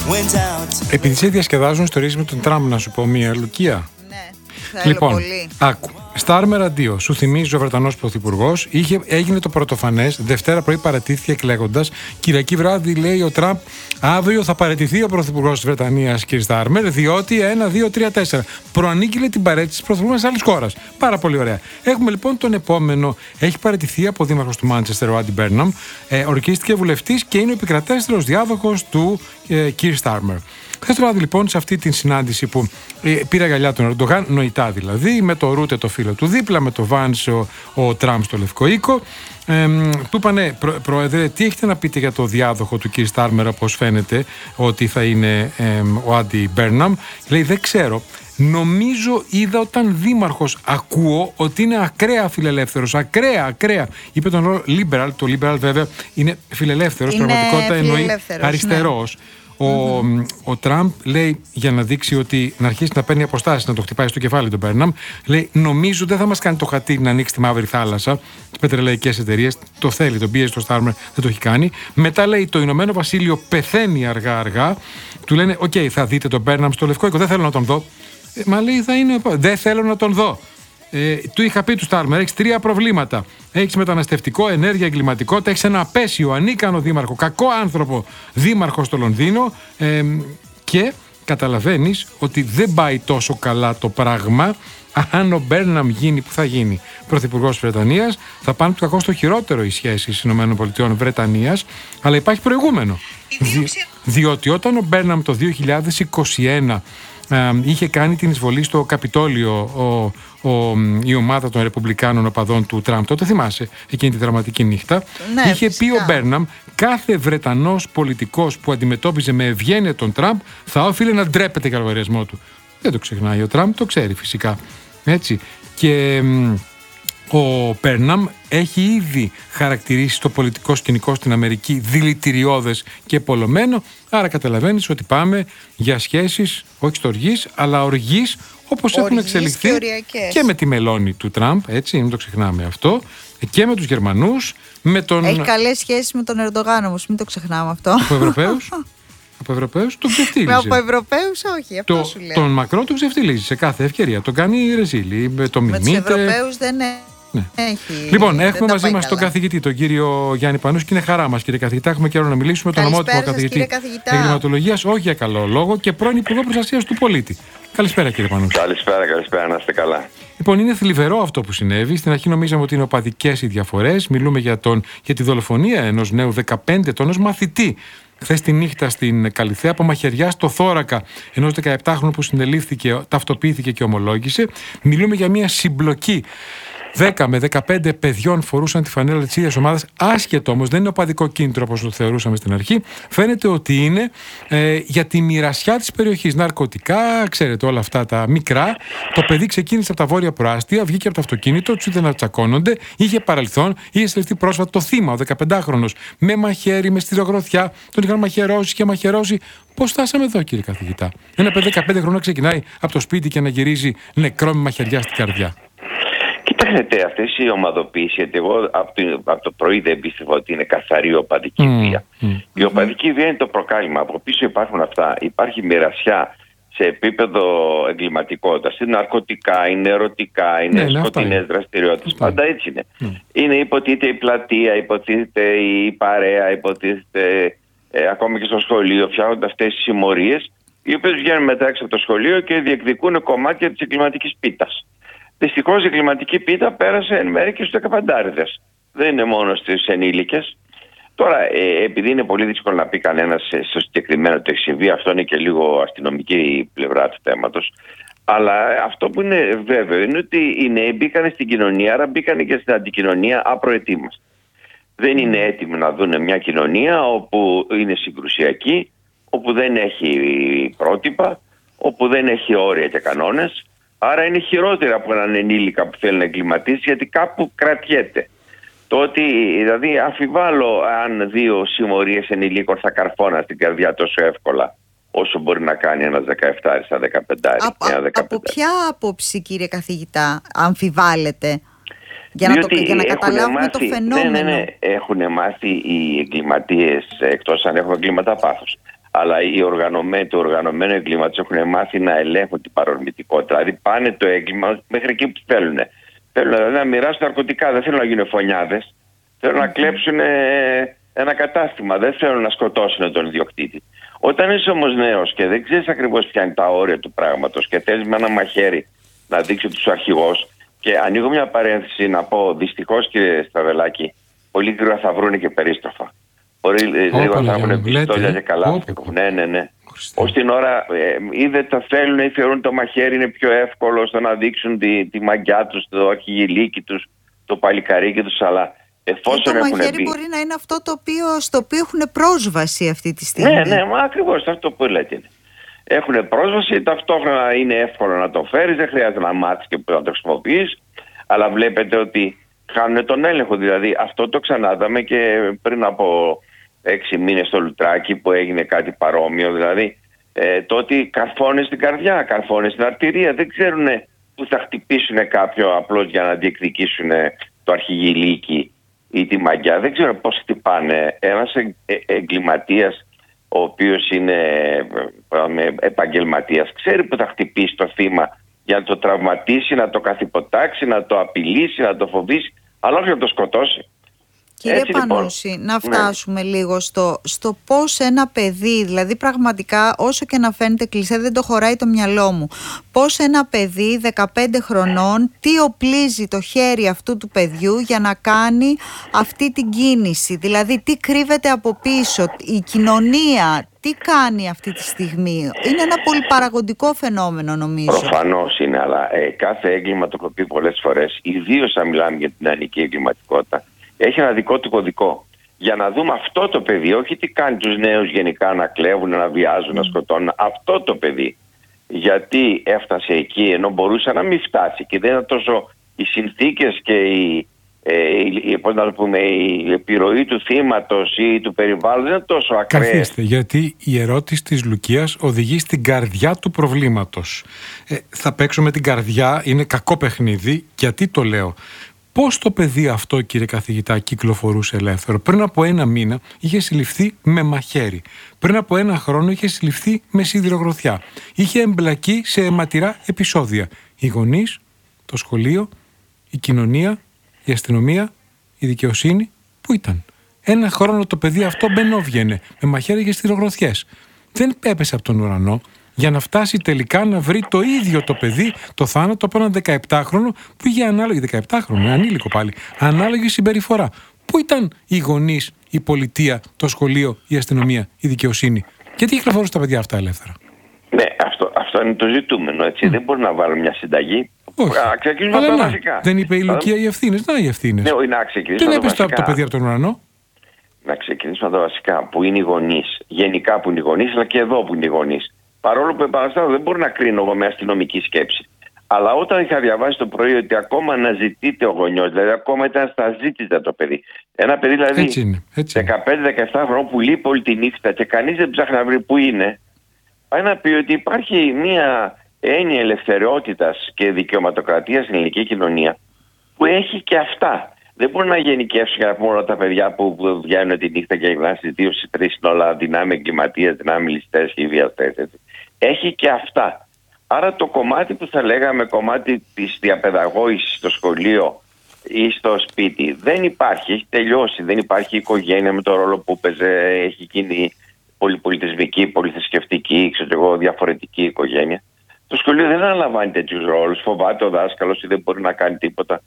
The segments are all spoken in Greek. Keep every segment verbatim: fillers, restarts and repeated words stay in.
Επειδή σε διασκεδάζουν ιστορίες με τον Τραμπ, να σου πω μία, Λουκία. Ναι, λοιπόν, πολύ. Άκου. Στάρμερ αντίο. Σου θυμίζει ο Βρετανός Πρωθυπουργός. Έγινε το πρωτοφανές. Δευτέρα πρωί παρατήθηκε εκλέγοντας. Κυριακή βράδυ λέει ο Τραμπ: αύριο θα παραιτηθεί ο Πρωθυπουργός της Βρετανίας, κύριε Στάρμερ, διότι ένα, δύο, τρία, τέσσερα. Προανήγγειλε την παρέτηση της Πρωθυπουργού της άλλης χώρας. Πάρα πολύ ωραία. Έχουμε λοιπόν τον επόμενο. Έχει παραιτηθεί από δήμαρχος του Μάντσεστερ, ο Άντι Μπέρναμ. Ε, ορκίστηκε βουλευτής και είναι ο επικρατέστερος διάδοχος του ε, κύριε Στάρμερ. Χθες το βράδυ λοιπόν, σε αυτή την συνάντηση που ε, πήρε αγκαλιά τον Ερντογάν, νοητά δηλαδή, με το Ρούτε το φίλο του δίπλα, με το Βάνς ο, ο Τραμπ στο Λευκό Οίκο, ε, του είπανε, προ, Πρόεδρε, τι έχετε να πείτε για το διάδοχο του κ. Στάρμερ, όπως φαίνεται ότι θα είναι ε, ο Άντι Μπέρναμ. Λέει, δεν ξέρω. Νομίζω είδα όταν δήμαρχος ακούω ότι είναι ακραία φιλελεύθερος. Ακραία, ακραία. Είπε τον όρο liberal. Το liberal βέβαια είναι φιλελεύθερος. Στην πραγματικότητα εννοεί αριστερός. Ναι. Ο, mm-hmm. ο Τραμπ λέει, για να δείξει ότι να αρχίσει να παίρνει αποστάσεις, να το χτυπάει στο κεφάλι τον Μπέρναμ, λέει: νομίζω δεν θα μας κάνει το χατήρι να ανοίξει τη μαύρη θάλασσα, τις πετρελαϊκές εταιρείες. Το θέλει, τον πίεζε στο Στάρμερ, δεν το έχει κάνει. Μετά λέει: το Ηνωμένο Βασίλειο πεθαίνει αργά-αργά. Του λένε: οκ, okay, θα δείτε τον Μπέρναμ στο Λευκό Οίκο, δεν θέλω να τον δω. Ε, μα λέει: θα είναι, δεν θέλω να τον δω. Ε, του είχα πει του Στάρμερ: έχεις τρία προβλήματα. Έχεις μεταναστευτικό, ενέργεια, εγκληματικότητα. Έχεις ένα απέσιο, ανίκανο δήμαρχο, κακό άνθρωπο δήμαρχο στο Λονδίνο. Ε, και καταλαβαίνεις ότι δεν πάει τόσο καλά το πράγμα. Αν ο Μπέρναμ γίνει, που θα γίνει πρωθυπουργός της Βρετανίας, θα πάνε το κακό στο χειρότερο οι σχέσεις ΗΠΑ Βρετανίας. Αλλά υπάρχει προηγούμενο. Δι, διότι όταν ο Μπέρναμ το δύο χιλιάδες είκοσι ένα Uh, είχε κάνει την εισβολή στο Καπιτόλιο ο, ο, η ομάδα των Ρεπουμπλικάνων οπαδών του Τραμπ. Τότε θυμάσαι εκείνη τη δραματική νύχτα. Ναι, είχε φυσικά πει ο Μπέρναμ: κάθε Βρετανός πολιτικός που αντιμετώπιζε με ευγένεια τον Τραμπ θα όφιλε να ντρέπεται για λογαριασμό του. Δεν το ξεχνάει ο Τραμπ, το ξέρει φυσικά. Έτσι. Και ο Μπέρναμ έχει ήδη χαρακτηρίσει το πολιτικό σκηνικό στην Αμερική δηλητηριώδες και πολλωμένο. Άρα καταλαβαίνεις ότι πάμε για σχέσεις όχι στοργής, αλλά οργής, όπως έχουν εξελιχθεί και, και με τη Μελώνη του Τραμπ, έτσι, μην το ξεχνάμε αυτό, και με τους Γερμανούς, με τον... Έχει καλές σχέσεις με τον Ερντογάν όμως, μην το ξεχνάμε αυτό. Από Ευρωπαίους, από Ευρωπαίους τον ξεφτύλιζε. Από Ευρωπαίους όχι, αυτό το, σου λέω. Τον Μακρόν τον ξεφτύλιζε σε κάθε ευκαιρία, τον κάνει ρεζίλη, το με μιμείται. Με τους Ευρωπαίους δεν είναι. Ναι. Έχει, λοιπόν, έχουμε μαζί μας τον καθηγητή, τον κύριο Γιάννη Πανούση, και είναι χαρά μας, κύριε καθηγητά. Έχουμε καιρό να μιλήσουμε. Τον ομότιμο καθηγητή εγκληματολογίας, όχι για καλό λόγο, και πρώην Υπουργό Προστασίας του Πολίτη. Καλησπέρα, κύριε Πανούση. Καλησπέρα, καλησπέρα, να είστε καλά. Λοιπόν, είναι θλιβερό αυτό που συνέβη. Στην αρχή νομίζαμε ότι είναι οπαδικές οι διαφορές. Μιλούμε για, τον, για τη δολοφονία ενός νέου δεκαπέντε ετών μαθητή χθες τη νύχτα στην Καλιθέα, από μαχαιριά στο θώρακα ενός δεκαεπτάχρονου που συνελήφθηκε, ταυτοποιήθηκε και ομολόγησε. Μιλούμε για μια συμπλοκή. δέκα με δεκαπέντε παιδιών φορούσαν τη φανέλα της ίδιας ομάδας, άσχετο όμως, δεν είναι οπαδικό κίνητρο όπως το θεωρούσαμε στην αρχή. Φαίνεται ότι είναι ε, για τη μοιρασιά της περιοχής. Ναρκωτικά, ξέρετε, όλα αυτά τα μικρά. Το παιδί ξεκίνησε από τα βόρεια προάστια, βγήκε από το αυτοκίνητο, τους είδε να τσακώνονται, είχε παρελθόν, είχε συλληφθεί πρόσφατα το θύμα, ο δεκαπεντάχρονος, με μαχαίρι, με στυρογροθιά, τον είχαν μαχαιρώσει και μαχαιρώσει. Πώς φτάσαμε εδώ, κύριε καθηγητά? Ένα παιδί δεκαπέντε χρόνια ξεκινάει από το σπίτι και να γυρίζει νεκρό με μαχαιριά στην καρδιά. Κοιτάξτε, αυτές οι ομαδοποίησεις, γιατί εγώ από το, από το πρωί δεν πίστευα ότι είναι καθαρή οπαδική mm, βία. Mm, η οπαδική mm. βία είναι το προκάλημα. Από πίσω υπάρχουν αυτά. Υπάρχει μοιρασιά σε επίπεδο εγκληματικότητας. Είναι ναρκωτικά, είναι ερωτικά, είναι ναι, σκοτεινές δραστηριότητες. Πάντα έτσι είναι. Mm. Είναι υποτίθεται η πλατεία, υποτίθεται η παρέα, υποτίθεται ε, ακόμη και στο σχολείο. Φτιάχνονται αυτές τις συμμορίες, οι οποίες βγαίνουν μετά έξω από το σχολείο και διεκδικούν κομμάτια της εγκληματικής πίτας. Δυστυχώς η εγκληματική πίτα πέρασε εν μέρει και στους δεκαπεντάριδες. Δεν είναι μόνο στους ενήλικες. Τώρα, ε, επειδή είναι πολύ δύσκολο να πει κανένας στο συγκεκριμένο το έχει συμβεί, αυτό είναι και λίγο αστυνομική πλευρά του θέματος. Αλλά αυτό που είναι βέβαιο είναι ότι οι νέοι μπήκαν στην κοινωνία, άρα μπήκαν και στην αντικοινωνία απροετοίμαστοι. Δεν είναι έτοιμοι να δουν μια κοινωνία όπου είναι συγκρουσιακή, όπου δεν έχει πρότυπα, όπου δεν έχει όρια και κανόνες. Άρα είναι χειρότερα από έναν ενήλικα που θέλει να εγκληματίσει, γιατί κάπου κρατιέται. Το ότι, δηλαδή, αμφιβάλλω αν δύο συμμορίες ενηλίκων θα καρφώναν στην καρδιά τόσο εύκολα όσο μπορεί να κάνει ένας δεκαεφτάρης, ένα δεκαπεντάρης. Από, από ποια άποψη, κύριε καθηγητά, αμφιβάλλετε? Για να, το, για να καταλάβουμε μάθει, το φαινόμενο. Ναι, ναι, ναι. Έχουν μάθει οι εγκληματίες, εκτός αν έχουν εγκλήματα πάθους, Αλλά οι οργανωμένοι, το οργανωμένο έγκλημα τους έχουν μάθει να ελέγχουν την παρορμητικότητα. Δηλαδή πάνε το έγκλημα μέχρι εκεί που θέλουν. Θέλουν δηλαδή να μοιράσουν ναρκωτικά, δεν θέλουν να γίνουν φωνιάδες. Θέλουν να κλέψουν ένα κατάστημα, δεν θέλουν να σκοτώσουν τον ιδιοκτήτη. Όταν είσαι όμως νέος και δεν ξέρεις ακριβώς ποια είναι τα όρια του πράγματος και θέλεις με ένα μαχαίρι να δείξει ότι είσαι αρχηγός. Και ανοίγω μια παρένθεση να πω, δυστυχώς κύριε Στραβελάκη, πολύ γρήγορα θα βρουν και περίστροφα. Πολύ γρήγορα θα έχουν πιστόλια και καλά. Ναι, ναι, ναι. Ως την ώρα, ε, ή δεν τα θέλουν ή θεωρούν το μαχαίρι είναι πιο εύκολο στο να δείξουν τη, τη μαγιά τους, το αρχηγηλίκι τους, το παλικαρίκι τους, αλλά εφόσον το έχουν μαχαίρι μπει... μπορεί να είναι αυτό το οποίο, στο οποίο έχουν πρόσβαση αυτή τη στιγμή. Ναι, ναι, μα ακριβώς αυτό που λέτε. Έχουν πρόσβαση, ταυτόχρονα είναι εύκολο να το φέρεις, δεν χρειάζεται να μάθεις και να το χρησιμοποιείς, αλλά βλέπετε ότι χάνουν τον έλεγχο. Δηλαδή αυτό το ξανάδαμε και πριν από έξι μήνες στο Λουτράκι που έγινε κάτι παρόμοιο. Δηλαδή ε, το ότι καρφώνει στην καρδιά, καρφώνει στην αρτηρία, δεν ξέρουν που θα χτυπήσουν κάποιο απλώς για να διεκδικήσουν το αρχηγηλίκι ή τη μαγιά. Δεν ξέρω πώς χτυπάνε. Ένας ε, εγκληματίας ο οποίος είναι ε, επαγγελματίας ξέρει που θα χτυπήσει το θύμα για να το τραυματίσει, να το καθυποτάξει, να το απειλήσει, να το φοβήσει, αλλά όχι να το σκοτώσει. Κύριε Έτσι, Πανούση, λοιπόν, να φτάσουμε ναι. λίγο στο, στο πώς ένα παιδί, δηλαδή πραγματικά όσο και να φαίνεται κλισέ δεν το χωράει το μυαλό μου, πώς ένα παιδί δεκαπέντε χρονών, τι οπλίζει το χέρι αυτού του παιδιού για να κάνει αυτή την κίνηση, δηλαδή τι κρύβεται από πίσω, η κοινωνία, τι κάνει αυτή τη στιγμή. Είναι ένα πολυπαραγωγικό φαινόμενο νομίζω. Προφανώς είναι, αλλά ε, κάθε έγκλημα, το έχω πει πολλές φορές, ιδίως αν μιλάμε για την νεανική εγκληματικότητα, έχει ένα δικό του κωδικό. Για να δούμε αυτό το παιδί, όχι τι κάνει τους νέους γενικά να κλέβουν, να βιάζουν, να σκοτώνουν. Αυτό το παιδί. Γιατί έφτασε εκεί ενώ μπορούσε να μην φτάσει και δεν είναι τόσο οι συνθήκες και η, ε, η, πώς να το πούμε, η επιρροή του θύματος ή του περιβάλλοντος δεν είναι τόσο ακραίες. Καθίστε, γιατί η ερώτηση της Λουκίας οδηγεί στην καρδιά του προβλήματος. Ε, θα παίξω με την καρδιά, είναι κακό παιχνίδι. Γιατί το λέω? Πώς το παιδί αυτό, κύριε καθηγητά, κυκλοφορούσε ελεύθερο? Πριν από ένα μήνα είχε συλληφθεί με μαχαίρι. Πριν από ένα χρόνο είχε συλληφθεί με σιδηρογροθιά. Είχε εμπλακεί σε αιματηρά επεισόδια. Οι γονείς, το σχολείο, η κοινωνία, η αστυνομία, η δικαιοσύνη. Πού ήταν? Ένα χρόνο το παιδί αυτό μπαινόβγαινε με μαχαίρι και σιδηρογροθιές. Δεν έπεσε από τον ουρανό. Για να φτάσει τελικά να βρει το ίδιο το παιδί το θάνατο από έναν δεκαεπτάχρονο που είχε ανάλογη, δεκαεπτάχρονο, ανήλικο πάλι, ανάλογη συμπεριφορά. Πού ήταν οι γονείς, η πολιτεία, το σχολείο, η αστυνομία, η δικαιοσύνη? Γιατί κυκλοφορούν τα παιδιά αυτά ελεύθερα? Ναι, αυτό, αυτό είναι το ζητούμενο. Έτσι. Mm. Δεν μπορεί να βάλουν μια συνταγή. Όχι. Α, ξεκινήσουμε από τα βασικά. Δεν είπε η Λουκία οι ευθύνες. Να οι ευθύνες. Ναι, να ξεκινήσουμε. Δεν έπεσε το παιδί από τον ουρανό. Να ξεκινήσουμε από τα βασικά. Που είναι οι γονείς. Γενικά που είναι οι γονείς, αλλά και εδώ που είναι οι γονείς. Παρόλο που επαναστάτω δεν μπορώ να κρίνω εγώ με αστυνομική σκέψη. Αλλά όταν είχα διαβάσει το πρωί ότι ακόμα αναζητείται ο γονιός, δηλαδή ακόμα ήταν στα ζήτητα το παιδί. Ένα παιδί δηλαδή έτσι είναι, έτσι δεκαπέντε δεκαεπτά χρονών που λείπει όλη τη νύχτα και κανείς δεν ψάχνει να βρει πού είναι, πάει να πει ότι υπάρχει μια έννοια ελευθεριότητας και δικαιωματοκρατίας στην ελληνική κοινωνία που έχει και αυτά. Δεν μπορεί να γενικεύσει για να πούμε όλα τα παιδιά που βγαίνουν τη νύχτα και γυρνάνε στις δύο στις τρεις είναι όλα δυνάμει εγκληματίες, δυνάμει ληστές και βιαστές. Έχει και αυτά. Άρα το κομμάτι που θα λέγαμε κομμάτι της διαπαιδαγώγησης στο σχολείο ή στο σπίτι δεν υπάρχει, έχει τελειώσει. Δεν υπάρχει οικογένεια με το ρόλο που παίζει, έχει γίνει πολυπολιτισμική, πολυθρησκευτική, ξέρω εγώ, διαφορετική οικογένεια. Το σχολείο δεν αναλαμβάνει τέτοιους ρόλους, φοβάται ο δάσκαλος ή δεν μπορεί να κάνει τίποτα.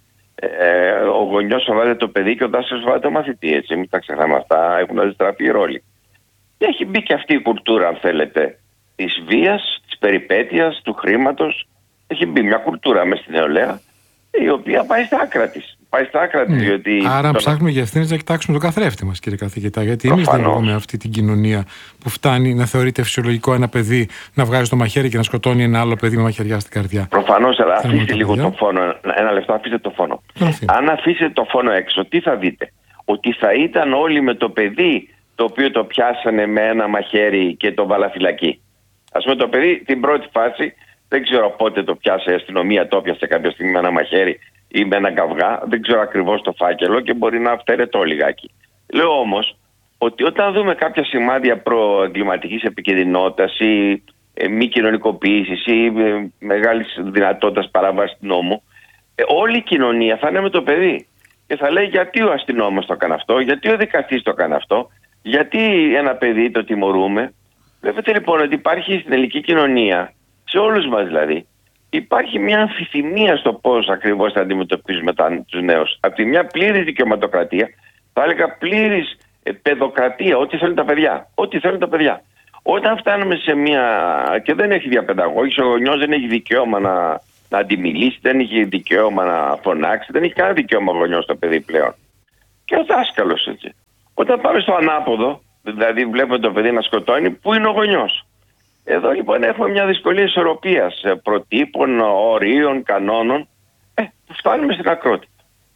Ε, ο γονιός φοβάται το παιδί και ο δάσκαλος φοβάται το μαθητή. Έτσι, μην τα ξεχνάμε αυτά, έχουν αντιστραφεί οι ρόλοι. Και έχει μπει και αυτή η κουλτούρα, αν θέλετε, της βίας, της περιπέτειας, του χρήματος. Έχει μπει μια κουλτούρα μες στην νεολαία, η οποία πάει στα άκρα της. Πάει στα άκρα της, mm. διότι... Άρα τον... ψάχνουμε για ευθύνες να κοιτάξουμε το καθρέφτη μας, κύριε καθηγητά. Γιατί εμείς δεν έχουμε αυτή την κοινωνία που φτάνει να θεωρείται φυσιολογικό ένα παιδί να βγάζει το μαχαίρι και να σκοτώνει ένα άλλο παιδί με μαχαιριά στην καρδιά. Προφανώς, αλλά αφήστε λίγο το φόνο. Ένα λεπτό, αφήστε το φόνο. Αφήνω. Αν αφήσετε το φόνο έξω, τι θα δείτε? Ότι θα ήταν όλοι με το παιδί το οποίο το πιάσανε με ένα μαχαίρι και το βάλα-φυλακή. Ας πούμε το παιδί την πρώτη φάση, δεν ξέρω πότε το πιάσε η αστυνομία, το πιάσε κάποια στιγμή με ένα μαχαίρι ή με ένα καυγά, δεν ξέρω ακριβώς το φάκελο και μπορεί να αυτερετώ λιγάκι. Λέω όμως ότι όταν δούμε κάποια σημάδια προεγκληματικής επικινδυνότητας ή ε, μη κοινωνικοποίησης ή ε, μεγάλης δυνατότητας παράβασης του νόμου, ε, όλη η κοινωνία θα είναι με το παιδί και θα λέει γιατί ο αστυνόμος το έκανε αυτό, γιατί ο δικαστής το έκανε αυτό, γιατί ένα παιδί το τιμωρούμε. Βλέπετε λοιπόν ότι υπάρχει στην ελληνική κοινωνία, σε όλους μας δηλαδή, υπάρχει μια αμφιθυμία στο πώς ακριβώς θα αντιμετωπίζουμε τους νέους. Από τη μια πλήρης δικαιωματοκρατία, θα έλεγα πλήρης παιδοκρατία, ό,τι θέλουν τα παιδιά. Ό,τι θέλουν τα παιδιά. Όταν φτάνουμε σε μια. Και δεν έχει διαπαιδαγώγηση, ο γονιός δεν έχει δικαίωμα να, να αντιμιλήσει, δεν έχει δικαίωμα να φωνάξει, δεν έχει κανένα δικαίωμα ο γονιός στο παιδί πλέον. Και ο δάσκαλος έτσι. Όταν πάμε στο ανάποδο, δηλαδή βλέπουμε το παιδί να σκοτώνει, πού είναι ο γονιός? Εδώ λοιπόν έχουμε μια δυσκολία ισορροπίας προτύπων, ορίων, κανόνων. Ε, φτάνουμε στην ακρότητα.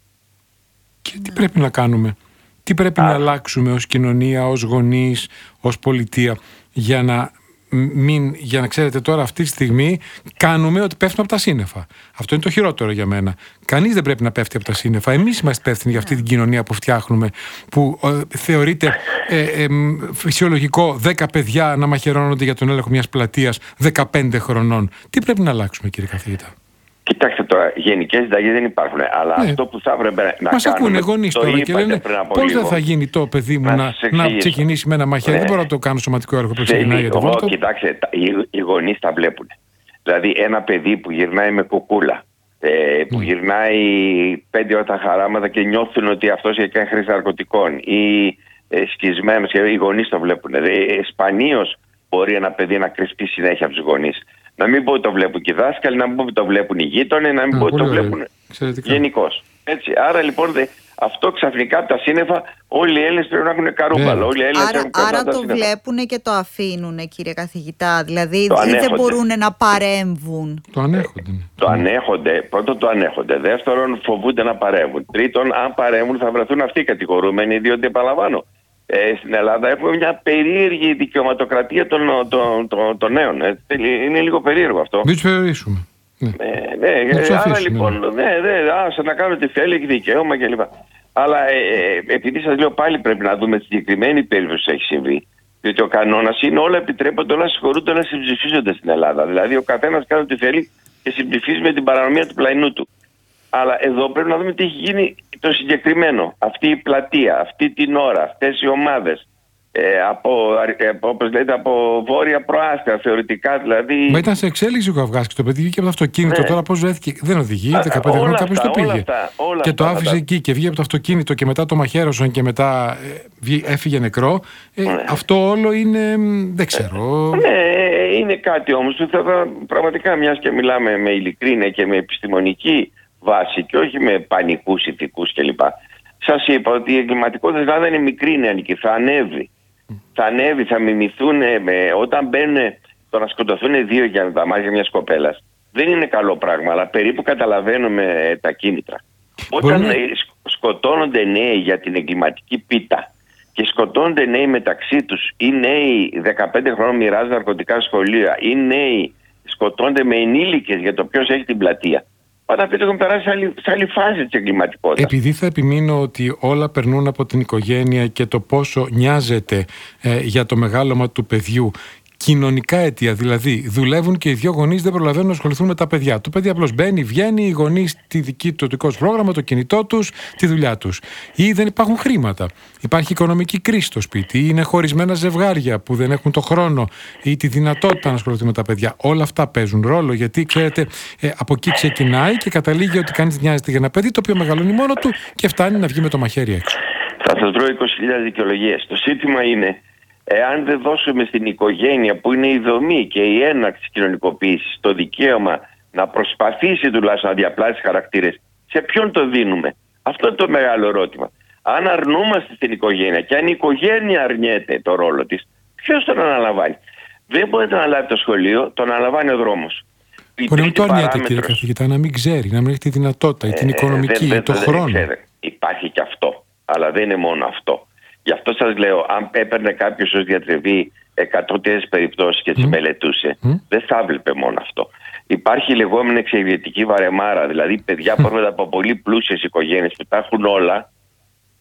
Και τι πρέπει να κάνουμε? Τι πρέπει Α. να αλλάξουμε ως κοινωνία, ως γονείς, ως πολιτεία, για να μην, για να ξέρετε τώρα αυτή τη στιγμή κάνουμε ότι πέφτουμε από τα σύννεφα. Αυτό είναι το χειρότερο για μένα. Κανείς δεν πρέπει να πέφτει από τα σύννεφα. Εμείς είμαστε υπεύθυνοι για αυτή την κοινωνία που φτιάχνουμε, που ε, θεωρείται ε, ε, φυσιολογικό δέκα παιδιά να μαχαιρώνονται για τον έλεγχο μιας πλατείας δεκαπέντε χρονών. Τι πρέπει να αλλάξουμε, κύριε καθηγητά? Κοιτάξτε τώρα, γενικές συνταγές δεν υπάρχουν. Αλλά ναι. αυτό που θα έπρεπε να κάνουμε. Μας ακούνε γονείς τώρα και λένε πώς δεν θα γίνει το παιδί μου να, να, να ξεκινήσει με ένα μαχαίρι. Ναι. Δεν μπορώ να το κάνω σωματικό έργο που ξεκινάει για το βόλτο. Κοιτάξτε, οι, οι γονείς τα βλέπουν. Δηλαδή, ένα παιδί που γυρνάει με κουκούλα, ε, που mm. γυρνάει πέντε ώρα τα χαράματα και νιώθουν ότι αυτός έχει κάνει χρήση ναρκωτικών ή ε, σκισμένος, και οι γονείς το βλέπουν. Ε, σπανίως μπορεί ένα παιδί να κρυφτεί συνέχεια από τους γονείς. Να μην πω ότι το βλέπουν και οι δάσκαλοι, να μην πω ότι το βλέπουν οι γείτονες, να μην πω ότι το βλέπουν γενικώς. Έτσι. Άρα λοιπόν δε, αυτό ξαφνικά από τα σύννεφα όλοι οι Έλληνες πρέπει να έχουν καρούμπαλο. Όλοι οι Έλληνες άρα έχουν άρα το σύννεφα. Βλέπουν και το αφήνουν, κύριε καθηγητά. Δηλαδή δεν μπορούν να παρέμβουν. Το ανέχονται. Το ανέχονται. Πρώτον το ανέχονται. Δεύτερον φοβούνται να παρέμβουν. Τρίτον, αν παρέμβουν θα βρεθούν αυτοί οι κατηγορούμενοι, διότι επαναλαμβάνω. Ε, στην Ελλάδα έχουμε μια περίεργη δικαιωματοκρατία των, των, των, των νέων. Ε, είναι λίγο περίεργο αυτό. Μην τους περιορίσουμε. Ναι, ε, ναι, ε, άρα λοιπόν, ναι, ναι, άσε να κάνω τι θέλει, έχει δικαίωμα κλπ. Αλλά ε, ε, επειδή σας λέω πάλι πρέπει να δούμε τη συγκεκριμένη περίπτωση που έχει συμβεί. Διότι ο κανόνας είναι όλα επιτρέπονται, όλα συγχωρούνται, όλα συμψηφίζονται στην Ελλάδα. Δηλαδή ο καθένας κάνει ό,τι θέλει και συμψηφίζει με την παρανομία του πλαϊνού του. Αλλά εδώ πρέπει να δούμε τι έχει γίνει το συγκεκριμένο. Αυτή η πλατεία, αυτή την ώρα, αυτές οι ομάδες. Ε, από, ε, όπως λέτε, από βόρεια προάστια, θεωρητικά δηλαδή. Μα ήταν σε εξέλιξη ο Καυγάς και το παιδί βγήκε από το αυτοκίνητο. Ναι. Τώρα πώς βρέθηκε? Δεν οδηγεί. δεκαπέντε χρόνια κάποιος το πήγε. Όλα αυτά, όλα και το άφησε αυτά. Εκεί και βγήκε από το αυτοκίνητο και μετά το μαχαίρωσαν και μετά ε, έφυγε νεκρό. Ε, ναι. Αυτό όλο είναι. Δεν ξέρω. Ε, ναι, είναι κάτι όμως που θα πραγματικά, μιας και μιλάμε με ειλικρίνεια και με επιστημονική βάση και όχι με πανικούς ηθικούς κλπ. Σας είπα ότι η εγκληματικότητα δεν είναι μικρή νεανική, θα ανέβει. Mm. Θα ανέβει, θα μιμηθούν, με, όταν μπαίνουν το να σκοτωθούν δύο για τα μάτια μιας κοπέλας. Δεν είναι καλό πράγμα, αλλά περίπου καταλαβαίνουμε τα κίνητρα. Όταν Μπορεί... σκοτώνονται νέοι για την εγκληματική πίτα και σκοτώνονται νέοι μεταξύ τους, ή νέοι δεκαπέντε χρόνων μοιράζουν ναρκωτικά σχολεία, ή νέοι σκοτώνονται με ενήλικες για το ποιος έχει την πλατεία. Όταν πείτε έχουν περάσει σε άλλη, σε άλλη φάση της εγκληματικότητας. Επειδή θα επιμείνω ότι όλα περνούν από την οικογένεια και το πόσο νοιάζεται ε, για το μεγάλωμα του παιδιού, κοινωνικά αίτια, δηλαδή δουλεύουν και οι δύο γονείς δεν προλαβαίνουν να ασχοληθούν με τα παιδιά. Το παιδί απλώς μπαίνει, βγαίνει, οι γονείς τη δική του δικό πρόγραμμα, το κινητό τους, τη δουλειά τους. Ή δεν υπάρχουν χρήματα. Υπάρχει οικονομική κρίση στο σπίτι, ή είναι χωρισμένα ζευγάρια που δεν έχουν το χρόνο ή τη δυνατότητα να ασχοληθούν με τα παιδιά. Όλα αυτά παίζουν ρόλο, γιατί ξέρετε, ε, από εκεί ξεκινάει και καταλήγει ότι κανείς νοιάζεται για ένα παιδί το οποίο μεγαλώνει μόνο του και φτάνει να βγει με το μαχαίρι έξω. Θα σας βρω είκοσι χιλιάδες δικαιολογίες. Το ζήτημα είναι. Εάν δεν δώσουμε στην οικογένεια, που είναι η δομή και η έναρξη κοινωνικοποίησης, το δικαίωμα να προσπαθήσει τουλάχιστον να διαπλάσει χαρακτήρες, σε ποιον το δίνουμε? Αυτό είναι το μεγάλο ερώτημα. Αν αρνούμαστε στην οικογένεια και αν η οικογένεια αρνιέται το ρόλο της, ποιος τον αναλαμβάνει? Δεν μπορεί να αναλάβει το σχολείο, τον αναλαμβάνει ο δρόμος. Μπορεί να το αρνιέται, κύριε καθηγητά, να μην ξέρει, να μην έχει τη δυνατότητα, ή την οικονομική, ή ε, το χρόνο. Δεν υπάρχει και αυτό, αλλά δεν είναι μόνο αυτό. Γι' αυτό σας λέω, αν έπαιρνε κάποιος ως διατρεβή εκατό τέτοιες περιπτώσεις και τις mm. μελετούσε, mm. δεν θα βλέπε μόνο αυτό. Υπάρχει η λεγόμενη εξαιρετική βαρεμάρα, δηλαδή παιδιά που έρχονται από πολύ πλούσιες οικογένειες που τα έχουν όλα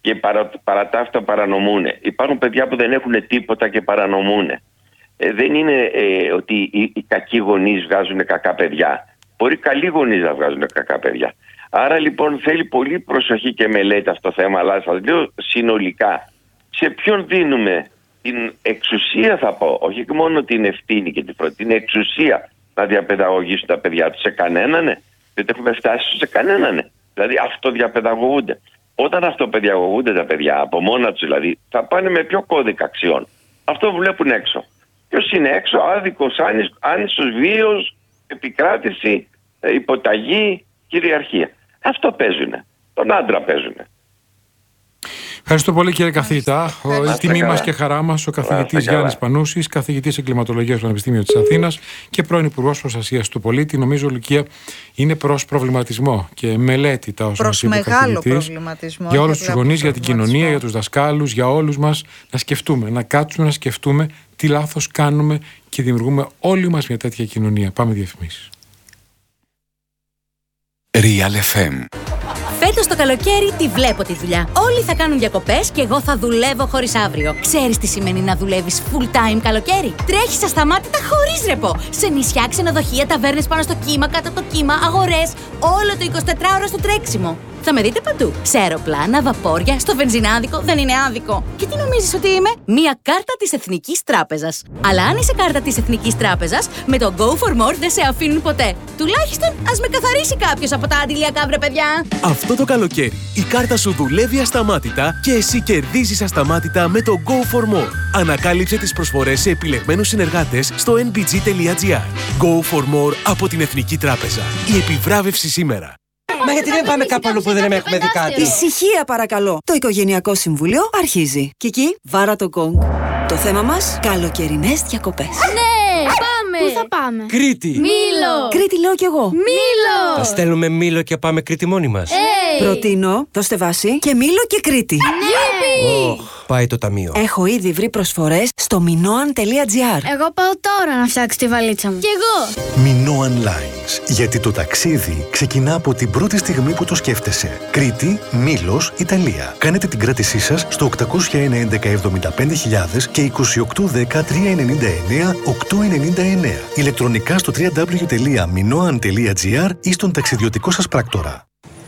και παρα, παρά τα αυτά παρανομούν. Υπάρχουν παιδιά που δεν έχουν τίποτα και παρανομούν. Ε, δεν είναι ε, ότι οι, οι κακοί γονείς βγάζουν κακά παιδιά. Μπορεί καλοί γονείς να βγάζουν κακά παιδιά. Άρα λοιπόν θέλει πολύ προσοχή και μελέτη αυτό το θέμα, αλλά σας λέω συνολικά σε ποιον δίνουμε την εξουσία, θα πω, όχι μόνο την ευθύνη και την φροντίδα, την εξουσία να διαπαιδαγωγήσουν τα παιδιά τους, σε κανέναν, ναι. Δεν έχουμε φτάσει σε κανέναν, ναι. Δηλαδή αυτοδιαπαιδαγωγούνται. Όταν αυτοπαιδαγωγούνται τα παιδιά, από μόνα τους δηλαδή, θα πάνε με ποιο κώδικα αξιών. Αυτό βλέπουν έξω. Ποιος είναι έξω? Άδικος, άνισος βίος, επικράτηση, υποταγή, κυριαρχία. Αυτό παίζουνε. Τον άντρα παίζουνε. Ευχαριστώ πολύ, κύριε καθηγητά. Η τιμή μας και χαρά μας ο καθηγητής Γιάννης Πανούσης, καθηγητής εγκληματολογίας στο Πανεπιστήμιο της Αθήνας και πρώην Υπουργός Προστασίας του Πολίτη. Νομίζω, Λουκία, είναι προς προβληματισμό και μελέτη τα όσα μας είπε ο καθηγητής. Για όλους τους γονείς, για την κοινωνία, για τους δασκάλους, για όλους μας, να σκεφτούμε, να κάτσουμε να σκεφτούμε τι λάθος κάνουμε και δημιουργούμε όλοι μας μια τέτοια κοινωνία. Πάμε διαφημίσεις. Real εφ εμ. Φέτος το καλοκαίρι τη βλέπω τη δουλειά. Όλοι θα κάνουν διακοπές και εγώ θα δουλεύω χωρίς αύριο. Ξέρεις τι σημαίνει να δουλεύεις full time καλοκαίρι? Τρέχεις ασταμάτητα χωρίς ρεπό. Σε νησιά, ξενοδοχεία, ταβέρνες πάνω στο κύμα, κάτω από το κύμα, αγορές. Όλο το εικοσιτετράωρο στο τρέξιμο. Θα με δείτε παντού. Σε αεροπλάνα, βαπόρια, στο βενζινάδικο. Δεν είναι άδικο. Και τι νομίζεις ότι είμαι? Μία κάρτα της Εθνικής Τράπεζας. Αλλά αν είσαι κάρτα της Εθνικής Τράπεζας, με το Go for More δεν σε αφήνουν ποτέ. Τουλάχιστον ας με καθαρίσει κάποιος από τα αντιλιακά, βρε παιδιά. Αυτό το καλοκαίρι η κάρτα σου δουλεύει ασταμάτητα και εσύ κερδίζεις ασταμάτητα με το Go for More. Ανακάλυψε τις προσφορές σε επιλεγμένους συνεργάτες στο εν μπι τζι τελεία τζι άρ. Go for More από την Εθνική Τράπεζα. Η επιβράβευση σήμερα. Μα γιατί δεν πάμε κάπου αλλού που δεν έχουμε δει κάτι? Ησυχία παρακαλώ. Το Οικογενειακό Συμβούλιο αρχίζει. Κική, βάρα το γκονγκ. Το θέμα μας, καλοκαιρινές διακοπές. Ναι, πάμε! Πού θα πάμε? Κρήτη! Μήλο! Κρήτη λέω κι εγώ. Μήλο! Θα στέλνουμε Μήλο και πάμε Κρήτη μόνοι μας. Hey. Προτείνω, δώστε βάση, και Μήλο και Κρήτη. Ναι! Oh, πάει το ταμείο. Έχω ήδη βρει προσφορές στο μινόαν τελεία τζι άρ. Εγώ πάω τώρα να φτιάξω τη βαλίτσα μου. Κι εγώ! Minoan Lines. Γιατί το ταξίδι ξεκινά από την πρώτη στιγμή που το σκέφτεσαι. Κρήτη, Μήλος, Ιταλία. Κάνετε την κράτησή σας στο οκτακόσια ένα έντεκα εβδομήντα πέντε χιλιάδες και είκοσι οκτώ δέκα τριακόσια ενενήντα εννέα οκτακόσια ενενήντα εννέα. Ηλεκτρονικά στο double-u double-u double-u τελεία minoan τελεία τζι άρ ή στον ταξιδιωτικό σας πράκτορα.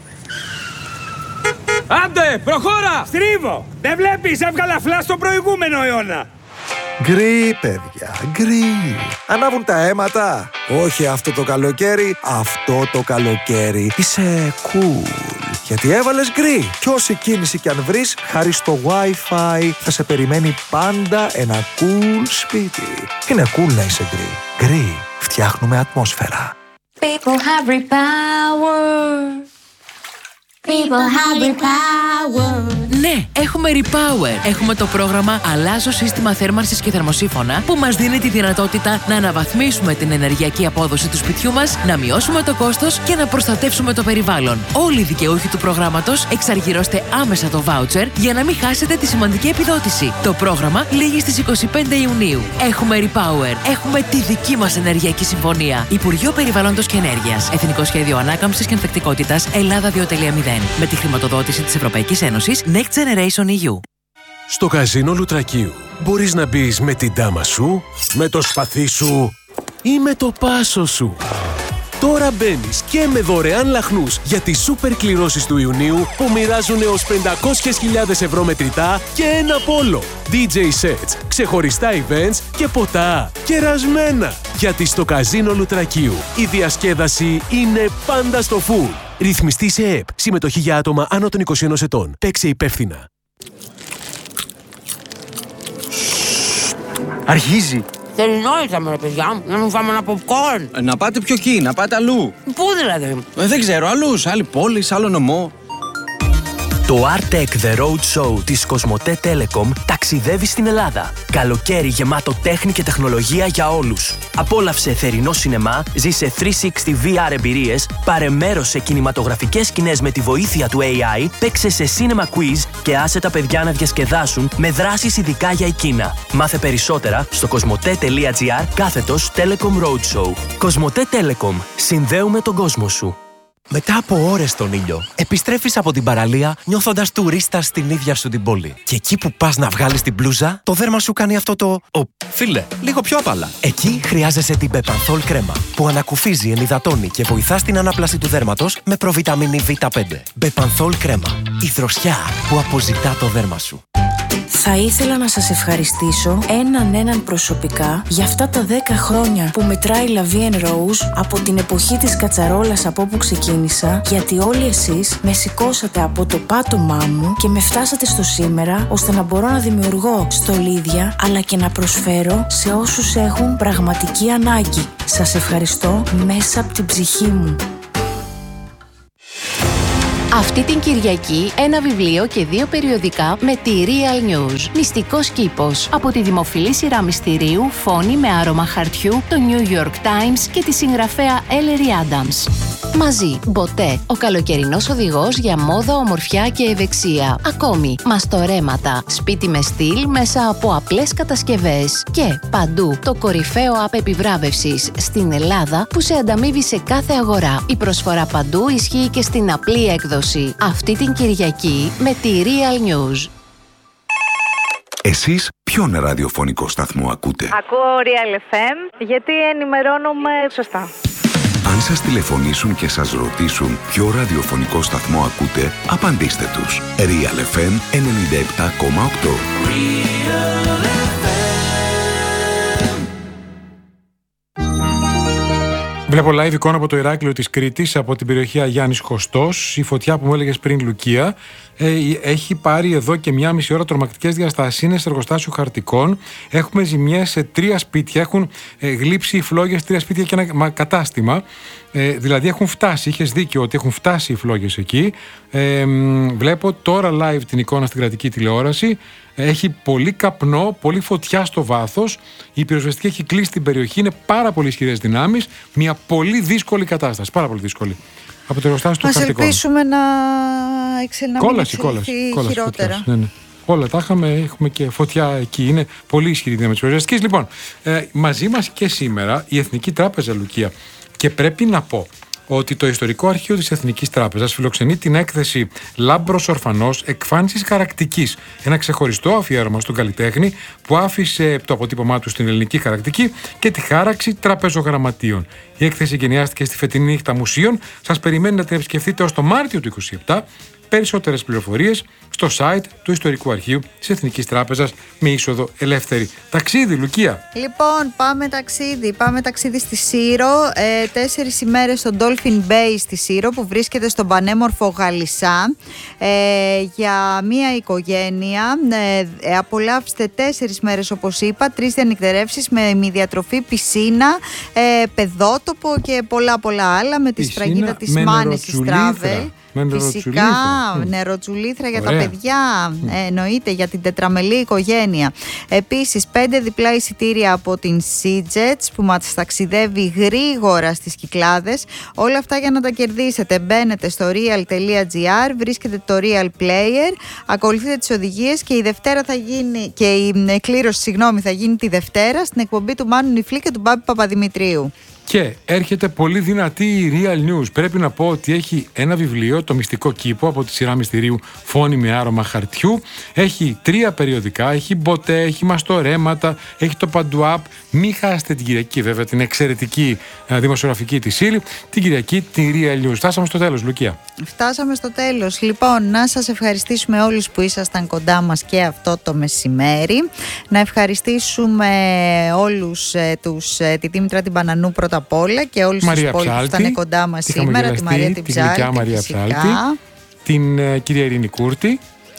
Άντε, προχώρα! Στρίβω! Δεν βλέπεις, έβγαλα φλάς στον προηγούμενο αιώνα. Γκρι, παιδιά, γκρι. Ανάβουν τα αίματα. Όχι αυτό το καλοκαίρι, αυτό το καλοκαίρι. Είσαι cool. Γιατί έβαλες γκρι. Κι όση κίνηση κι αν βρεις, χάρη στο Wi-Fi, θα σε περιμένει πάντα ένα cool σπίτι. Είναι cool να είσαι γκρι. Γκρι. Φτιάχνουμε ατμόσφαιρα. People have repower. People have repower. Ναι, έχουμε Repower. Έχουμε το πρόγραμμα Αλλάζω σύστημα θέρμανσης και θερμοσύφωνα που μας δίνει τη δυνατότητα να αναβαθμίσουμε την ενεργειακή απόδοση του σπιτιού μας, να μειώσουμε το κόστος και να προστατεύσουμε το περιβάλλον. Όλοι οι δικαιούχοι του προγράμματος εξαργυρώστε άμεσα το voucher για να μην χάσετε τη σημαντική επιδότηση. Το πρόγραμμα λήγει στις είκοσι πέντε Ιουνίου. Έχουμε Repower. Έχουμε τη δική μας ενεργειακή συμφωνία. Υπουργείο Περιβάλλοντος και Ενέργειας. Εθνικό Σχέδιο Ανάκαμψης και Ανθεκτικότητας Ελλάδα δύο κόμμα μηδέν. Με τη χρηματοδότηση της Ευρωπαϊκής Ένωσης Next Generation ι γιου. Στο καζίνο Λουτρακίου μπορείς να μπεις με την τάμα σου, με το σπαθί σου ή με το πάσο σου. Τώρα μπαίνεις και με δωρεάν λαχνούς για τις σούπερ κληρώσεις του Ιουνίου που μοιράζουν έως πεντακόσιες χιλιάδες ευρώ μετρητά και ένα πόλο. ντι τζέι sets, ξεχωριστά events και ποτά κερασμένα. Γιατί στο καζίνο Λουτρακίου η διασκέδαση είναι πάντα στο full. Ρυθμιστή σε ΕΕΠ. Συμμετοχή για άτομα άνω των είκοσι ενός ετών. Παίξε υπεύθυνα. Αρχίζει. Θερινό ήρθαμε ρε παιδιά, να μην φάμε ένα popcorn. Ε, να πάτε πιο εκεί, να πάτε αλλού. Πού δηλαδή? Ε, δεν ξέρω, αλλού, σε άλλη πόλη, σε άλλο νομό. Το Artec The Road Show της Κοσμοτέ Telecom ταξιδεύει στην Ελλάδα. Καλοκαίρι γεμάτο τέχνη και τεχνολογία για όλους. Απόλαυσε θερινό σινεμά, ζήσε τριακόσια εξήντα βι αρ εμπειρίες, πάρε μέρος σε κινηματογραφικές σκηνές με τη βοήθεια του έι άι, παίξε σε cinema quiz και άσε τα παιδιά να διασκεδάσουν με δράσεις ειδικά για εκείνα. Μάθε περισσότερα στο κοσμοτέ τελεία τζι άρ κάθετος Telecom Road Show. Κοσμοτέ Telecom. Συνδέουμε τον κόσμο σου. Μετά από ώρες στον ήλιο, επιστρέφεις από την παραλία νιώθοντας τουρίστας στην ίδια σου την πόλη. Και εκεί που πας να βγάλεις την μπλούζα, το δέρμα σου κάνει αυτό το... Ο, φίλε, λίγο πιο απαλά. Εκεί χρειάζεσαι την Bepanthol κρέμα, που ανακουφίζει, ενυδατώνει και βοηθά στην ανάπλαση του δέρματος με προβιταμίνη βι πέντε. Bepanthol κρέμα. Η δροσιά που αποζητά το δέρμα σου. Θα ήθελα να σας ευχαριστήσω έναν έναν προσωπικά για αυτά τα δέκα χρόνια που μετράει La Vie en Rose από την εποχή της κατσαρόλας από όπου ξεκίνησα, γιατί όλοι εσείς με σηκώσατε από το πάτωμά μου και με φτάσατε στο σήμερα, ώστε να μπορώ να δημιουργώ στολίδια αλλά και να προσφέρω σε όσους έχουν πραγματική ανάγκη. Σας ευχαριστώ μέσα από την ψυχή μου. Αυτή την Κυριακή ένα βιβλίο και δύο περιοδικά με τη Real News. Μυστικός κήπος. Από τη δημοφιλή σειρά μυστηρίου Φόνη με άρωμα χαρτιού, το New York Times και τη συγγραφέα Ellery Adams. Μαζί, Μποτέ, ο καλοκαιρινός οδηγός για μόδα, ομορφιά και ευεξία. Ακόμη, μαστορέματα, σπίτι με στυλ μέσα από απλές κατασκευές. Και παντού, το κορυφαίο app επιβράβευσης στην Ελλάδα που σε ανταμείβει σε κάθε αγορά. Η προσφορά παντού ισχύει και στην απλή έκδοση. Αυτή την Κυριακή με τη Real News. Εσείς ποιον ραδιοφωνικό σταθμό ακούτε? Ακούω Real εφ εμ γιατί ενημερώνομαι σωστά. Αν σας τηλεφωνήσουν και σας ρωτήσουν ποιο ραδιοφωνικό σταθμό ακούτε, απαντήστε τους. Real εφ εμ ενενήντα επτά κόμμα οκτώ. Βλέπω live εικόνα από το Ηράκλειο της Κρήτης, από την περιοχή Αγιάννης Χωστός. Η φωτιά που μου έλεγες πριν, Λουκία, ε, έχει πάρει εδώ και μία μισή ώρα τρομακτικές διαστάσεις. Είναι σε εργοστάσιο χαρτικών. Έχουμε ζημιές σε τρία σπίτια. Έχουν ε, γλύψει οι φλόγες τρία σπίτια και ένα κατάστημα. Ε, δηλαδή έχουν φτάσει. Είχες δίκιο ότι έχουν φτάσει οι φλόγες εκεί. Ε, βλέπω τώρα live την εικόνα στην κρατική τηλεόραση. Έχει πολύ καπνό, πολύ φωτιά στο βάθος. Η πυροσβεστική έχει κλείσει την περιοχή. Είναι πάρα πολύ ισχυρές δυνάμεις. Μια πολύ δύσκολη κατάσταση. Πάρα πολύ δύσκολη. Από το εργοστάσιο των χαρτικών. Ας ελπίσουμε να, εξελ... να κόλαση, μην εξελιχθεί κόλαση, χειρότερα. Κόλαση, ναι, ναι. Όλα τα είχαμε, έχουμε και φωτιά εκεί. Είναι πολύ ισχυρή δύναμη της πυροσβεστικής. Λοιπόν, ε, μαζί μας και σήμερα η Εθνική Τράπεζα, Λουκία. Και πρέπει να πω ότι το Ιστορικό Αρχείο της Εθνικής Τράπεζας φιλοξενεί την έκθεση Λάμπρος Ορφανός Εκφάνσης Χαρακτικής. Ένα ξεχωριστό αφιέρωμα στον καλλιτέχνη που άφησε το αποτύπωμά του στην ελληνική χαρακτική και τη χάραξη τραπεζογραμματίων. Η έκθεση γενιάστηκε στη φετινή νύχτα μουσείων. Σας περιμένει να την επισκεφτείτε ως το Μάρτιο του είκοσι επτά. Περισσότερες πληροφορίες στο site του Ιστορικού Αρχείου της Εθνικής Τράπεζας με είσοδο ελεύθερη. Ταξίδι, Λουκία. Λοιπόν, πάμε ταξίδι. Πάμε ταξίδι στη Σύρο. Ε, τέσσερις ημέρες στο Dolphin Bay στη Σύρο που βρίσκεται στον πανέμορφο Γαλισσά. Ε, για μία οικογένεια. Ε, απολαύστε τέσσερις μέρες όπως είπα. Τρεις διανυκτερεύσεις με ημιδιατροφή, πισίνα, ε, παιδότοπο και πολλά πολλά άλλα με τη σφραγίδα της Μάνεσης Travel. Φυσικά, νεροτσουλήθρα για Ωραία. τα παιδιά, ε, εννοείται για την τετραμελή οικογένεια. Επίσης, πέντε διπλά εισιτήρια από την SeaJets που μας ταξιδεύει γρήγορα στις Κυκλάδες. Όλα αυτά για να τα κερδίσετε. Μπαίνετε στο real τελεία gr, βρίσκετε το Real Player, ακολουθείτε τις οδηγίες και η Δευτέρα θα γίνει, και η κλήρωση, συγγνώμη, θα γίνει τη Δευτέρα στην εκπομπή του Μάνου Νιφλή και του Μπάμπη Παπαδημητρίου. Και έρχεται πολύ δυνατή η Real News. Πρέπει να πω ότι έχει ένα βιβλίο, το Μυστικό Κήπο, από τη σειρά μυστηρίου Φόνη με άρωμα χαρτιού. Έχει τρία περιοδικά, έχει Μποτέ, έχει μαστορέματα, έχει το Παντουάπ. Μην χάσετε την Κυριακή, βέβαια, την εξαιρετική ε, δημοσιογραφική της ύλη. Την Κυριακή, την Real News. Φτάσαμε στο τέλος, Λουκία. Φτάσαμε στο τέλος. Λοιπόν, να σας ευχαριστήσουμε όλους που ήσασταν κοντά μας και αυτό το μεσημέρι. Να ευχαριστήσουμε όλους ε, τους, ε, τη Δήμητρα την Πανανού πρώτα απ' όλα και όλους Μαρία τους υπόλοιπους που ήταν κοντά μας σήμερα. Τη Μαρία την Ψάλτη, Μαρία Ψάλτη, την ε, κυρία Ειρήνη Κούρτη.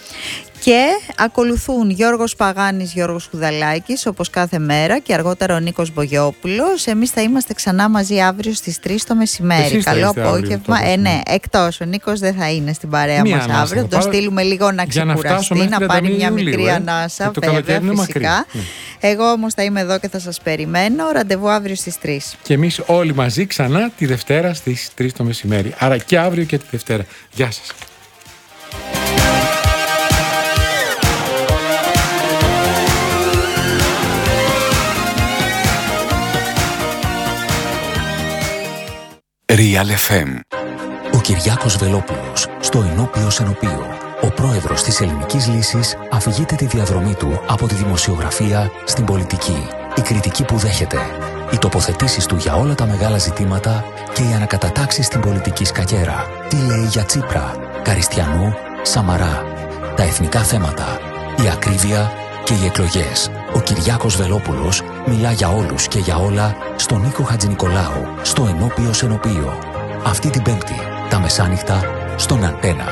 Και ακολουθούν Γιώργος Παγάνης, Γιώργος Χουδαλάκης, όπως κάθε μέρα, και αργότερα ο Νίκος Μπογιόπουλος. Εμείς θα είμαστε ξανά μαζί αύριο στις τρεις το μεσημέρι. Εσείς Καλό απόγευμα. Ε, ναι, εκτός. Ο Νίκος δεν θα είναι στην παρέα Μία μας αύριο. Θα το στείλουμε λίγο να ξεκουραστεί, να, να πάρει μια μικρή Ιουλίου, ανάσα. Ε. Βέβαια, φυσικά. Ναι. Εγώ όμως θα είμαι εδώ και θα σας περιμένω. Ραντεβού αύριο στις τρεις. Και εμείς όλοι μαζί ξανά τη Δευτέρα στις τρεις το μεσημέρι. Άρα και αύριο και τη Δευτέρα. Γεια σας. Real εφ εμ. Ο Κυριάκος Βελόπουλος, στο ενώπιος ενωπίο. Ο πρόεδρος της Ελληνικής Λύσης αφηγείται τη διαδρομή του από τη δημοσιογραφία στην πολιτική. Η κριτική που δέχεται, οι τοποθετήσεις του για όλα τα μεγάλα ζητήματα και οι ανακατατάξεις στην πολιτική σκακέρα. Τι λέει για Τσίπρα, Καριστιανού, Σαμαρά. Τα εθνικά θέματα, η ακρίβεια και οι εκλογές. Ο Κυριάκος Βελόπουλος μιλά για όλους και για όλα στον Νίκο Χατζηνικολάου, στο ενώπιος ενωπίο. Αυτή την Πέμπτη, τα μεσάνυχτα, στον Αντένα.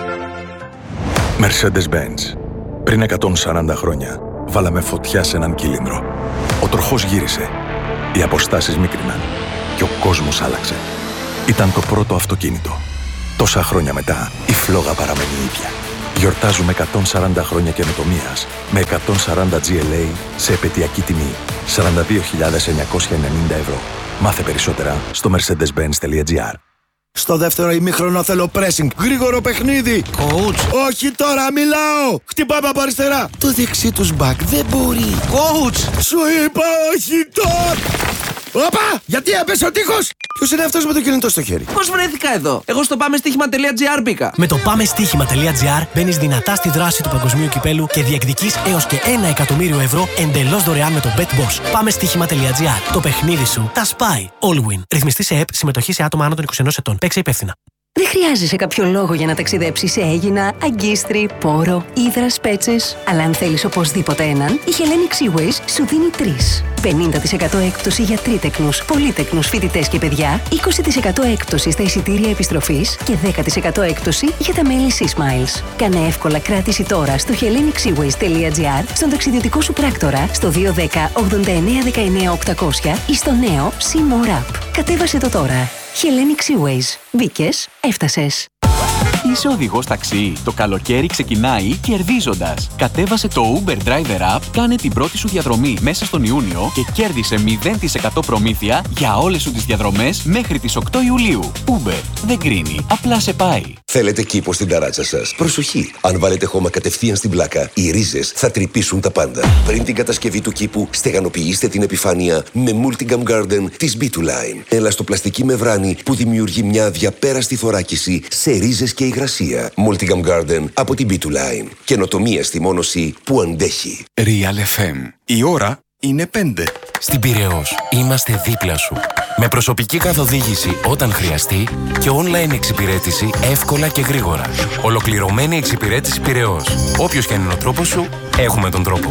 Mercedes-Benz. Πριν εκατόν σαράντα χρόνια, βάλαμε φωτιά σε έναν κύλινδρο. Ο τροχός γύρισε, οι αποστάσεις μίκριναν και ο κόσμος άλλαξε. Ήταν το πρώτο αυτοκίνητο. Τόσα χρόνια μετά, η φλόγα παραμένει ίδια. Γιορτάζουμε εκατόν σαράντα χρόνια καινοτομίας με εκατόν σαράντα τζι ελ έι σε επαιτειακή τιμή σαράντα δύο χιλιάδες εννιακόσια ενενήντα ευρώ. Μάθε περισσότερα στο mercedes benz τελεία gr. Στο δεύτερο ημίχρονο θέλω pressing. Γρήγορο παιχνίδι. Coach. Όχι τώρα, μιλάω. Χτυπάμε από αριστερά. Το δεξί τους μπακ δεν μπορεί. Coach. Σου είπα όχι τώρα. Όπα! Γιατί έπεσε ο τείχος! Ποιος είναι αυτός με το κινητό στο χέρι? Πώς βρέθηκα εδώ? Εγώ στο πάμε στοίχημα τελεία gr μπήκα. Με το πάμε στοίχημα τελεία gr μπαίνεις δυνατά στη δράση του παγκοσμίου κυπέλου και διεκδικείς έως και ένα εκατομμύριο ευρώ εντελώς δωρεάν με το BetBoss. Πάμε στοίχημα τελεία gr. Το παιχνίδι σου τα σπάει. All win. Ρυθμιστή σε ΕΠ, συμμετοχή σε άτομα άνω των είκοσι ενός ετών. Παίξε υπεύθυνα. Δεν χρειάζεσαι κάποιο λόγο για να ταξιδέψεις σε Αίγινα, Αγκίστρι, Πόρο, Ύδρας, Πέτσες. Αλλά αν θέλεις οπωσδήποτε έναν, η Hellenic Seaways σου δίνει τρεις. πενήντα τοις εκατό έκπτωση για τρίτεκνους, πολύτεκνους, φοιτητές και παιδιά, είκοσι τοις εκατό έκπτωση στα εισιτήρια επιστροφής και δέκα τοις εκατό έκπτωση για τα μέλη Seasmiles. Κάνε εύκολα κράτηση τώρα στο hellenic seaways τελεία gr, στον ταξιδιωτικό σου πράκτορα, στο δύο ένα μηδέν ογδόντα εννέα δεκαεννέα οκτακόσια ή στο νέο SeaMore App. Κατέβασε το τώρα. Hellenic Seaways. Μπήκες, έφτασες. Είσαι οδηγός ταξί. Το καλοκαίρι ξεκινάει κερδίζοντας. Κατέβασε το Uber Driver App, κάνε την πρώτη σου διαδρομή μέσα στον Ιούνιο και κέρδισε μηδέν τοις εκατό προμήθεια για όλες σου τις διαδρομές μέχρι τις οκτώ Ιουλίου. Uber δεν κρίνει, απλά σε πάει. Θέλετε κήπο στην ταράτσα σας? Προσοχή! Αν βάλετε χώμα κατευθείαν στην πλάκα, οι ρίζες θα τρυπήσουν τα πάντα. Πριν την κατασκευή του κήπου, στεγανοποιήστε την επιφάνεια με Multigam Garden της μπι δύο Line. Ελαστοπλαστική μεμβράνη που δημιουργεί μια αδιαπέραστη θωράκιση σε ρίζες και υγρασία. Multigam Garden από την μπι δύο Line. Καινοτομία στη μόνωση που αντέχει. Real εφ εμ. Η ώρα είναι πέντε. Στην Πειραιώς είμαστε δίπλα σου. Με προσωπική καθοδήγηση όταν χρειαστεί και online εξυπηρέτηση εύκολα και γρήγορα. Ολοκληρωμένη εξυπηρέτηση Πειραιώς. Όποιος και είναι ο τρόπος σου, έχουμε τον τρόπο.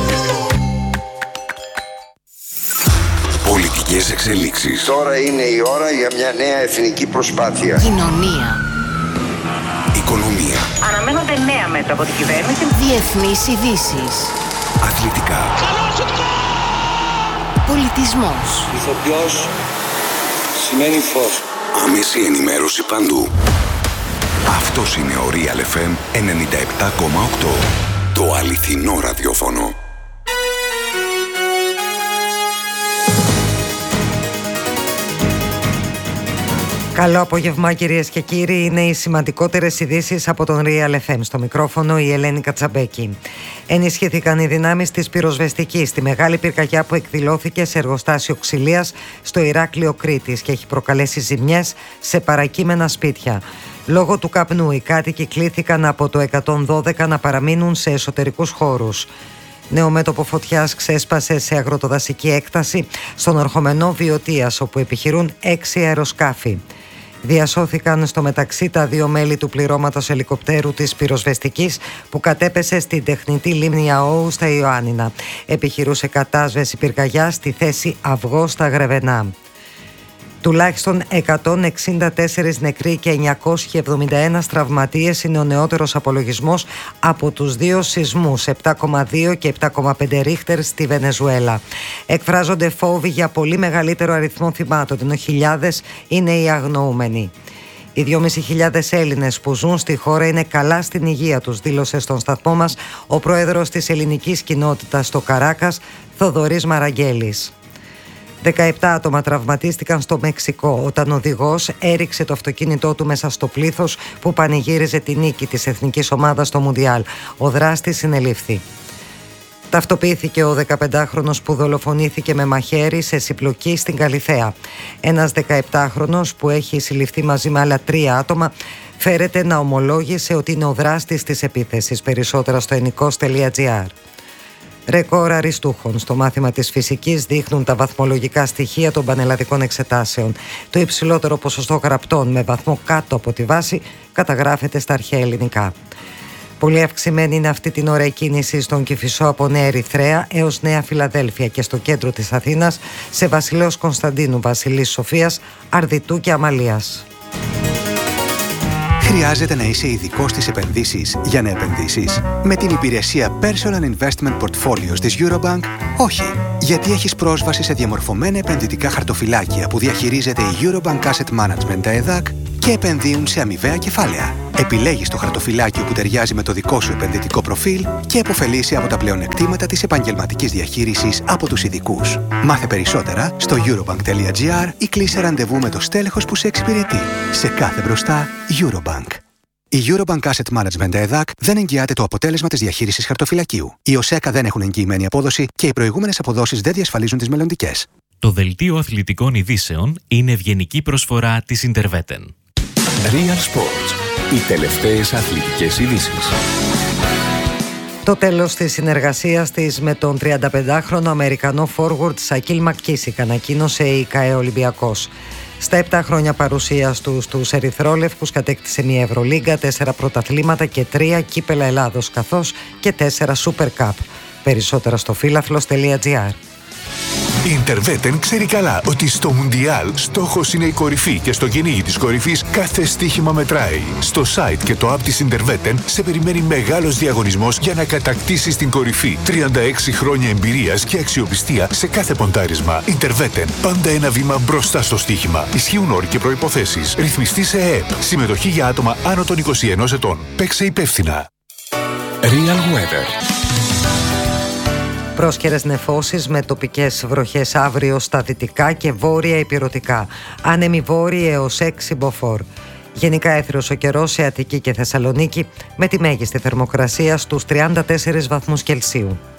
Πολιτικές εξελίξεις. Τώρα είναι η ώρα για μια νέα εθνική προσπάθεια. Κοινωνία. Οικονομία. Αναμένονται νέα μέτρα από την κυβέρνηση. Διεθνείς ειδήσεις. Αθλητικά. Πολιτισμός. Ηθοποιός σημαίνει φως. Άμεση ενημέρωση παντού. Αυτός είναι ο Real εφ εμ ενενήντα επτά κόμμα οκτώ. Το αληθινό ραδιόφωνο. Καλό απόγευμα κυρίες και κύριοι, είναι οι σημαντικότερες ειδήσεις από τον Real εφ εμ. Στο μικρόφωνο η Ελένη Κατσαμπέκη. Ενισχύθηκαν οι δυνάμεις της πυροσβεστικής στη μεγάλη πυρκαγιά που εκδηλώθηκε σε εργοστάσιο ξυλίας στο Ηράκλειο Κρήτης και έχει προκαλέσει ζημιές σε παρακείμενα σπίτια. Λόγω του καπνού οι κάτοικοι κλήθηκαν από το εκατόν δώδεκα να παραμείνουν σε εσωτερικούς χώρους. Νέο μέτωπο φωτιάς ξέσπασε σε αγροτοδασική έκταση στον ορχομενό Βιωτίας, όπου επιχειρούν έξι αεροσκάφη. Διασώθηκαν στο μεταξύ τα δύο μέλη του πληρώματος ελικοπτέρου της πυροσβεστικής που κατέπεσε στην τεχνητή λίμνη Αόου στα Ιωάννινα. Επιχειρούσε κατάσβεση πυρκαγιά στη θέση Αυγό στα Γρεβενά. Τουλάχιστον εκατόν εξήντα τέσσερις νεκροί και εννιακόσιοι εβδομήντα ένα τραυματίες είναι ο νεότερος απολογισμός από τους δύο σεισμούς επτά κόμμα δύο και επτά κόμμα πέντε ρίχτερ στη Βενεζουέλα. Εκφράζονται φόβοι για πολύ μεγαλύτερο αριθμό θυμάτων, ενώ χιλιάδες είναι οι αγνοούμενοι. Οι δυόμισι χιλιάδες Έλληνες που ζουν στη χώρα είναι καλά στην υγεία τους, δήλωσε στον σταθμό μας ο πρόεδρος της ελληνικής κοινότητας στο Καράκας, Θοδωρής Μαραγγέλης. δεκαεπτά άτομα τραυματίστηκαν στο Μεξικό όταν ο οδηγός έριξε το αυτοκίνητό του μέσα στο πλήθος που πανηγύριζε τη νίκη της εθνικής ομάδας στο Μουντιάλ. Ο δράστης συνελήφθη. Ταυτοποιήθηκε ο δεκαπεντάχρονος που δολοφονήθηκε με μαχαίρι σε Συπλοκή στην Καλιθέα. Ένας δεκαεπτάχρονος που έχει συλληφθεί μαζί με άλλα τρία άτομα φέρεται να ομολόγησε ότι είναι ο δράστης της επίθεσης. Περισσότερα στο ενικός τελεία τζι άρ. Ρεκόρ αριστούχων στο μάθημα της φυσικής δείχνουν τα βαθμολογικά στοιχεία των πανελλαδικών εξετάσεων. Το υψηλότερο ποσοστό γραπτών με βαθμό κάτω από τη βάση καταγράφεται στα αρχαία ελληνικά. Πολύ αυξημένη είναι αυτή την ώρα η κίνηση στον Κηφισό από Νέα Ερυθρέα έως Νέα Φιλαδέλφια και στο κέντρο της Αθήνας σε Βασιλέως Κωνσταντίνου, Βασιλής Σοφίας, Αρδιτού και Αμαλίας. Χρειάζεται να είσαι ειδικός στις επενδύσεις για να επενδύσεις? Με την υπηρεσία Personal Investment Portfolios της Eurobank, όχι. Γιατί έχεις πρόσβαση σε διαμορφωμένα επενδυτικά χαρτοφυλάκια που διαχειρίζεται η Eurobank Asset Management, τα ΕΔΑΚ, και επενδύουν σε αμοιβαία κεφάλαια. Επιλέγεις το χαρτοφυλάκιο που ταιριάζει με το δικό σου επενδυτικό προφίλ και επωφελείσαι από τα πλεονεκτήματα της επαγγελματικής διαχείρισης από τους ειδικούς. Μάθε περισσότερα στο eurobank τελεία τζι άρ ή κλείσε ραντεβού με το στέλεχος που σε εξυπηρετεί. Σε κάθε μπροστά, Eurobank. Η Eurobank Asset Management ΕΔΑΚ δεν εγγυάται το αποτέλεσμα της διαχείρισης χαρτοφυλακίου. Οι ΟΣΕΚΑ δεν έχουν εγγυημένη απόδοση και οι προηγούμενες αποδόσεις δεν διασφαλίζουν τις μελλοντικές. Το δελτίο αθλητικών ειδήσεων είναι ευγενική προσφορά της Interveten. Real Sports. Οι τελευταίες αθλητικές ειδήσεις. Το τέλος της συνεργασίας της με τον τριανταπεντάχρονο Αμερικανό forward Σακίλ Μακκίσικ ανακοίνωσε η ΚΑΕ Ολυμπιακός. Στα επτά χρόνια παρουσίας του στους Ερυθρόλευκους κατέκτησε μια Ευρωλίγκα, τέσσερα πρωταθλήματα και τρία κύπελα Ελλάδος, καθώς και τέσσερα Super Cup. Περισσότερα στο φίλαθλος τελεία τζι άρ. Η Interveten ξέρει καλά ότι στο Μουντιάλ στόχος είναι η κορυφή και στο κυνήγι της κορυφής κάθε στοίχημα μετράει. Στο site και το app της Interveten σε περιμένει μεγάλος διαγωνισμός για να κατακτήσεις την κορυφή. τριάντα έξι χρόνια εμπειρίας και αξιοπιστία σε κάθε ποντάρισμα. Interveten. Πάντα ένα βήμα μπροστά στο στοίχημα. Ισχύουν όροι και προϋποθέσεις. Ρυθμιστή σε ΕΕΠ. Συμμετοχή για άτομα άνω των είκοσι ενός ετών. Παίξε υπεύθυνα. Real Weather. Πρόσκαιρες νεφώσεις με τοπικές βροχές αύριο στα δυτικά και βόρεια ηπειρωτικά. Άνεμοι βόρειοι έως έξι μποφόρ. Γενικά έθριος ο καιρός σε Αττική και Θεσσαλονίκη με τη μέγιστη θερμοκρασία στους τριάντα τέσσερις βαθμούς Κελσίου.